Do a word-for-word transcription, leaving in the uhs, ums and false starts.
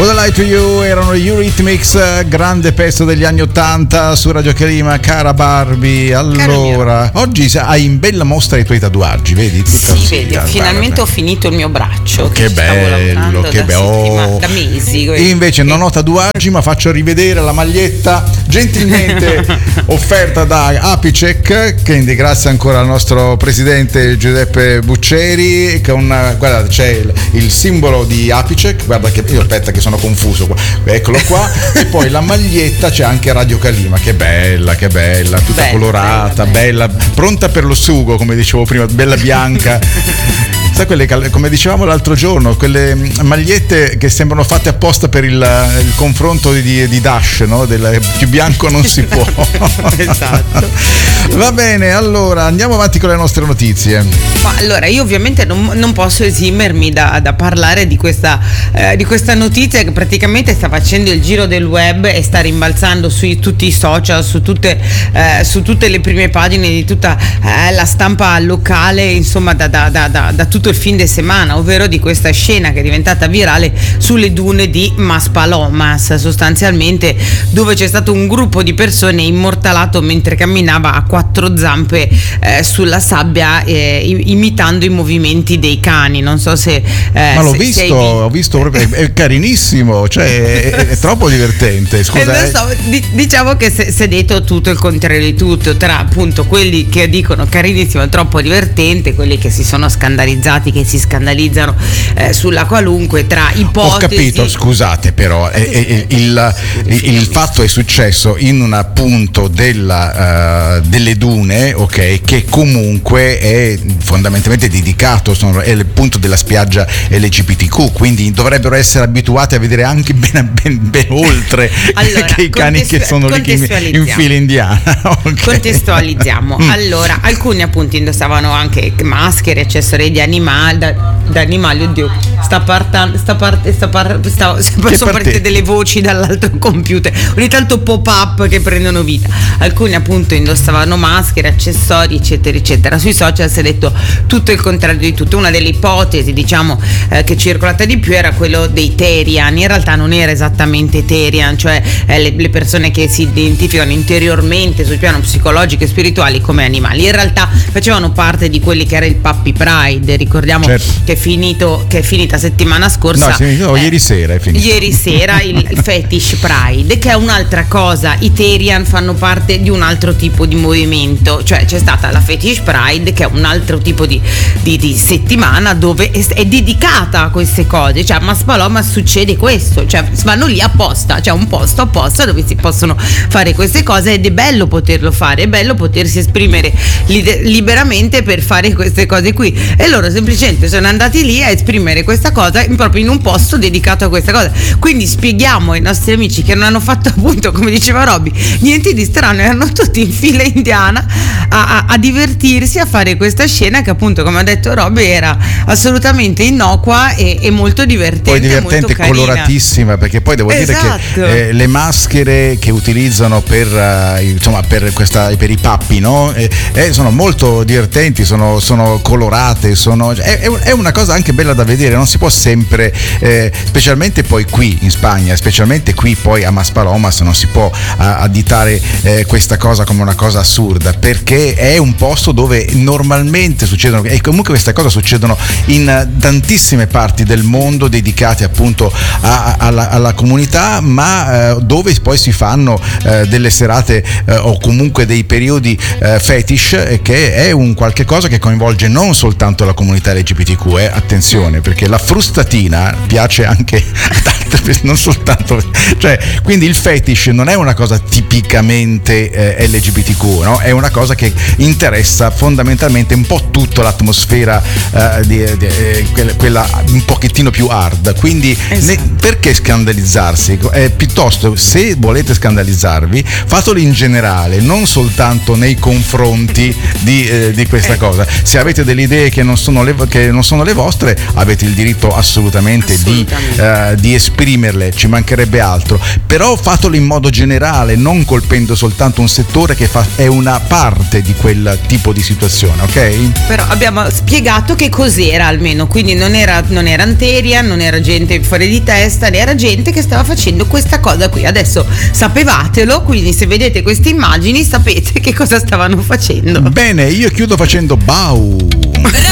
What a Light to You erano gli Eurythmics, grande pezzo degli anni ottanta su Radio Calima. Cara Barbie, allora oggi hai in bella mostra i tuoi tatuaggi, vedi? Tutta sì, vedi, finalmente ho finito il mio braccio. Che, che bello, che bello. Da mesi. Io invece non ho tatuaggi, ma faccio rivedere la maglietta gentilmente offerta da Apicec, quindi grazie ancora al nostro presidente Giuseppe Buccieri, con guarda c'è il, il simbolo di Apicec, guarda che io aspetta che sono confuso qua. Eccolo qua. E poi la maglietta c'è anche Radio Calima, che bella, che bella, tutta bella, colorata, bella, bella, pronta per lo sugo, come dicevo prima, bella bianca. Sai quelle, come dicevamo l'altro giorno, quelle magliette che sembrano fatte apposta per il, il confronto di, di Dash, no? Del più bianco non si può. Esatto. Va bene, allora andiamo avanti con le nostre notizie. Ma allora io ovviamente non, non posso esimermi da, da parlare di questa, eh, di questa notizia che praticamente sta facendo il giro del web e sta rimbalzando su tutti i social, su tutte, eh, su tutte le prime pagine di tutta eh, la stampa locale, insomma da, da, da, da, da tutto il fin de semana, ovvero di questa scena che è diventata virale sulle dune di Maspalomas, sostanzialmente, dove c'è stato un gruppo di persone immortalato mentre camminava a quattro zampe eh, sulla sabbia, eh, imitando i movimenti dei cani. Non so se eh, ma l'ho se, visto, se ho visto proprio, è carinissimo, cioè è, è troppo divertente. Scusa, eh, so, di, diciamo che si è detto tutto il contrario di tutto, tra appunto quelli che dicono carinissimo, troppo divertente, quelli che si sono scandalizzati, che si scandalizzano eh, sulla qualunque, tra ipotesi. Ho capito, scusate, però eh, eh, il, il, il fatto è successo in un appunto della, uh, delle dune, ok, che comunque è fondamentalmente dedicato, sono, è il punto della spiaggia L G B T Q, quindi dovrebbero essere abituati a vedere anche ben, ben, ben oltre allora, che i cani che sono lì in fila indiana. Okay. Contestualizziamo. Mm. Allora, alcuni appunto indossavano anche maschere, accessori di animali, da, da animali, oddio, sta partendo, sta parte, sta parte, sta, sono partite delle voci dall'altro computer, ogni tanto pop-up che prendono vita. Alcuni appunto indossavano maschere, accessori, eccetera, eccetera. Sui social si è detto tutto il contrario di tutto. Una delle ipotesi, diciamo, eh, che è circolata di più era quello dei Therian. In realtà non era esattamente Therian, cioè eh, le, le persone che si identificano interiormente sul piano psicologico e spirituali come animali. In realtà facevano parte di quelli che era il Puppy Pride. Ricordiamo certo. che è finito, che è finita settimana scorsa. No, finito, eh, ieri sera è finito. Ieri sera il, il Fetish Pride, che è un'altra cosa. I Therian fanno parte di un altro tipo di movimento, cioè c'è stata la Fetish Pride, che è un altro tipo di, di, di settimana dove è, è dedicata a queste cose. Cioè a Maspalomas succede questo, cioè vanno lì apposta, c'è cioè un posto apposta dove si possono fare queste cose ed è bello poterlo fare, è bello potersi esprimere li- liberamente per fare queste cose qui. E loro semplicemente sono andati lì a esprimere questa cosa proprio in un posto dedicato a questa cosa. Quindi spieghiamo ai nostri amici che non hanno fatto, appunto, come diceva Robby, niente di strano, erano tutti in fila indiana a, a, a divertirsi, a fare questa scena che, appunto, come ha detto Robby, era assolutamente innocua e, e molto divertente. Poi divertente e coloratissima, perché poi devo esatto. dire che eh, le maschere che utilizzano per uh, insomma per questa per i pappi, no? Eh, eh, sono molto divertenti, sono, sono colorate, sono, è, è una cosa anche bella da vedere. Non si può sempre, eh, specialmente poi qui in Spagna, specialmente qui poi a Maspalomas, non si può a, additare eh, questa cosa come una cosa assurda, perché è un posto dove normalmente succedono, e comunque queste cose succedono in tantissime parti del mondo dedicate appunto a, a, alla, alla comunità, ma eh, dove poi si fanno eh, delle serate eh, o comunque dei periodi eh, fetish, eh, che è un qualche cosa che coinvolge non soltanto la comunità L G B T Q, eh, attenzione, perché la frustatina piace anche a tante, non soltanto, cioè, quindi il fetish non è una cosa tipicamente eh, L G B T Q, no? È una cosa che interessa fondamentalmente un po' tutta l'atmosfera eh, di, di, eh, quella, quella un pochettino più hard, quindi esatto. ne, perché scandalizzarsi? Eh, piuttosto, se volete scandalizzarvi, fatelo in generale, non soltanto nei confronti di, eh, di questa cosa. Se avete delle idee che non sono le, che non sono le vostre, avete il diritto assolutamente, assolutamente. Di, uh, di esprimerle, ci mancherebbe altro, però fatelo in modo generale, non colpendo soltanto un settore che fa, è una parte di quel tipo di situazione, ok? Però abbiamo spiegato che cos'era almeno, quindi non era, non era Anterian, non era gente fuori di testa, era gente che stava facendo questa cosa qui. Adesso sapevatelo, quindi se vedete queste immagini sapete che cosa stavano facendo. Bene, io chiudo facendo bau.